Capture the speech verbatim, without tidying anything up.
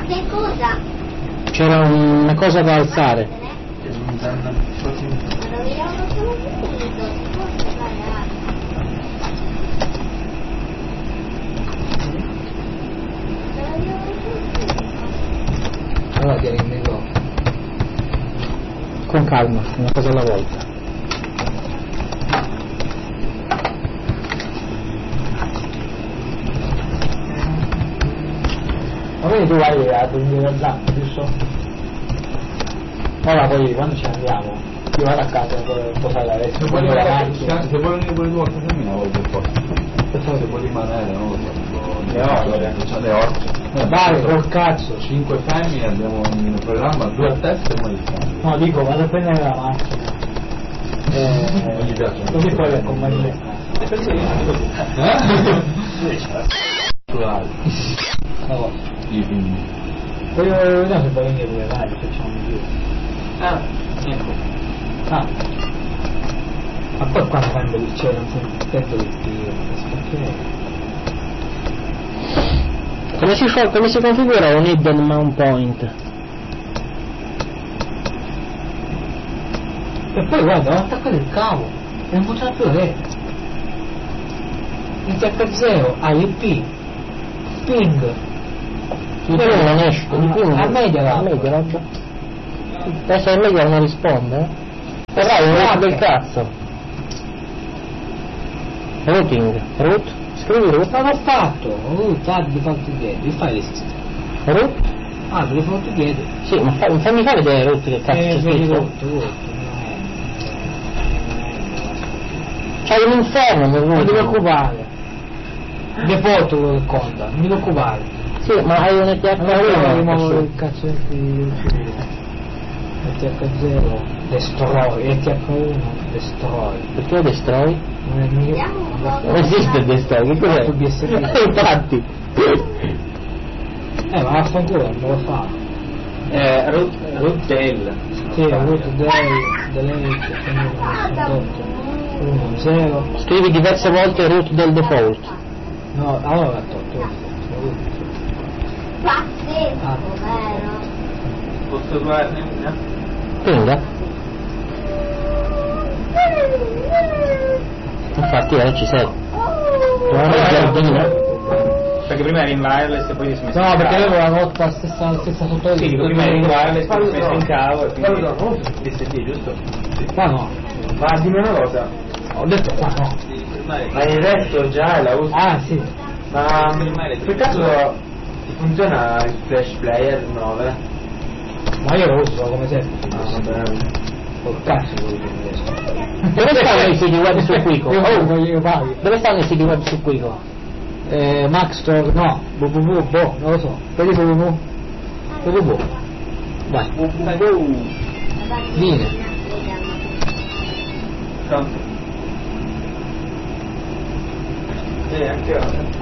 che cosa? C'era una cosa da alzare. Ma lo vediamo solo finito, forse guarda. Allora tieni il microfono. Con calma, una cosa alla volta. Ma quindi tu vai a dormire da Zampa, giusto? Ora poi quando ci andiamo, io vado a casa per posare la veste, Se poi vuoi la venire macchina. se vuoi venire pure tu a casa mia, vuoi per forza. Se vuoi rimanere, non lo so. Le orte. Le orte. Vai, col cazzo. Cinque femmine, abbiamo in programma due a testa e una di sangue. No, dico, vado a prendere la macchina. Non gli Eh, piacciono. così poi le accompagno. Naturali. No, I figli. poi vediamo se puoi venire pure, dai, facciamo un giro. Ah, ecco. Ah. Ma poi quando fai un bell'iccione non sei contento di tiro, perché... Come si, fa, come si configura un hidden mount point? E poi guarda, ho attaccato il cavo e non funziona più la rete. In T H zero, A I P, ping. Di più non esce, di più non A media a va. media va. Adesso il media non risponde, eh? Però è un root del cazzo. Routing, root, scrivi root, Ma l'ho fatto, root, add default together, il file esiste. root, Add default together. sì, ma fa, fammi fare vedere root che cazzo c'è Eh, vedi scritto. root, root, C'hai un inferno nel non root. ti preoccupare. Default quello che conta, non ti preoccupare. Sì, ma hai un E T H Allora rimuovo uno. il cazzo di E T H zero, destroy, E T H uno, destroy. Perché destroy? Non è mio. Non esiste il destroy, che cos'è? Fatto B S D. Infatti. Eh, ma vaffanculo, non me lo fa. Eh, root, root del. Sì, root day, delete, uno, zero. Scrivi diverse volte root del default. No, allora l'ha tolto. Pazzesco, vero? Posso trovarne una? Pinga. Infatti ora ci sei. Troviamo il giardino. Perché prima eri in wireless e poi ti sei messo No, in perché cavo. avevo la notte la stessa, la stessa sotto Sì, dico, prima eri in wireless poi ti sei messo in cavo e quindi Pardon, D S T, giusto? Qua no, ma dimmi una cosa, ho detto qua no. ma il resto già la usi? Ah sì, Ma per caso funziona il Flash Player nove? ma io lo uso come sempre. Ah, vabbè. Col cazzo lo uso adesso. Dove stanno i siti web su Quico? Io Oh, non glielo paghi. dove stanno i siti web su Quico? Eh, Max Store, no, www, boh, non lo so. Vedi www. www. Vai. Viene. Pronto? Sì, anche io.